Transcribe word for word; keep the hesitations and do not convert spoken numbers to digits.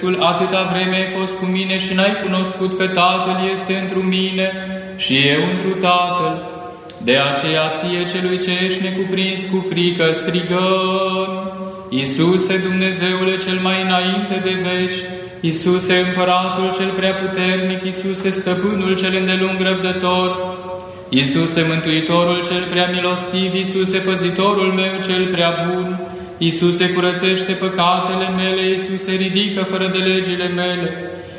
Atâta vreme ai fost cu mine și n-ai cunoscut că Tatăl este întru mine și eu întru Tatăl. De aceea ție celui ce ești necuprins cu frică strigăm: Iisuse, Dumnezeule cel mai înainte de veci, Iisuse, Împăratul cel preaputernic, Iisuse, Stăpânul cel îndelung răbdător, Iisuse, Mântuitorul cel prea milostiv, Iisuse, Păzitorul meu cel prea bun, Iisuse, curățește păcatele mele, Iisuse, ridică fără de legile mele,